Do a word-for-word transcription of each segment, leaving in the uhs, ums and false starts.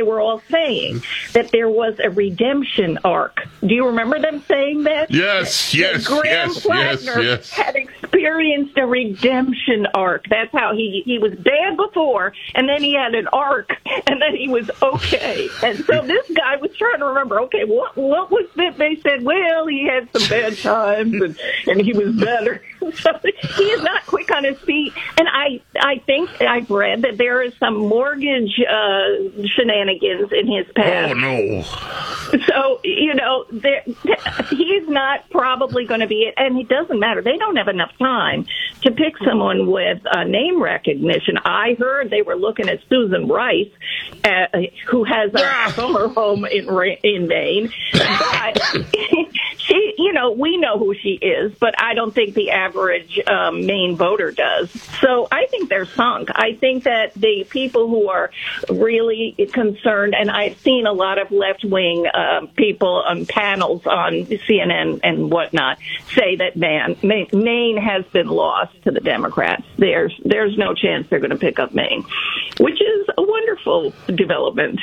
were all saying that there was a redemption arc. Do you remember them saying that? Yes, yes, Graham yes, Plattner yes, yes. had experienced a redemption arc. That's how he, he was bad before, and then he had an arc, and then he was okay. And so this guy was trying to remember, okay, what what was that? They said, well, he had some bad times, and, and he was better. So he is not quick on his feet. And I, I think I've read that there is some mortgage uh, shenanigans in his past. Oh, no. So, you know, there, he's not probably going to be it. And it doesn't matter. They don't have enough time to pick someone with uh, name recognition. I heard they were looking at Susan Rice, uh, who has a summer home in, in Maine. But she, you know, we know who she is, but I don't think the average um, Maine voter does. So I think they're sunk. I think that the people who are really concerned, and I've seen a lot of left-wing uh, people on panels on C N N and whatnot say that man, Maine has been lost to the Democrats. There's there's no chance they're going to pick up Maine, which is a wonderful development.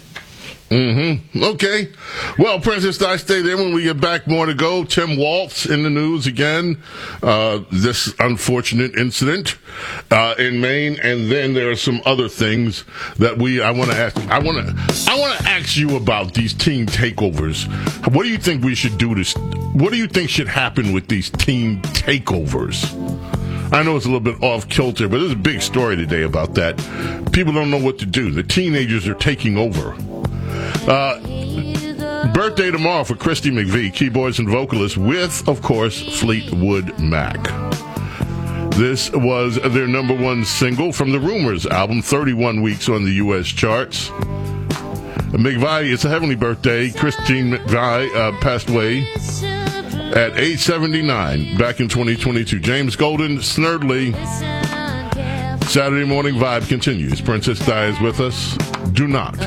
Mm-hmm. Okay. Well, Princess Di, stay there. When we get back, more to go. Tim Walz in the news again. Uh, this unfortunate incident uh, in Maine, and then there are some other things that we. I want to ask. I want to. I want to ask you about these team takeovers. What do you think we should do to? What do you think should happen with these team takeovers? I know it's a little bit off kilter, but there's a big story today about that. People don't know what to do. The teenagers are taking over. Uh, birthday tomorrow for Christy McVie, keyboards and vocalist, with, of course, Fleetwood Mac. This was their number one single from the Rumors album, thirty-one weeks on the U S charts. McVie, it's a heavenly birthday. Christine McVie uh, passed away at age seventy-nine back in twenty twenty-two. James Golden, Snerdley. Saturday Morning Vibe continues. Princess Di is with us. Do not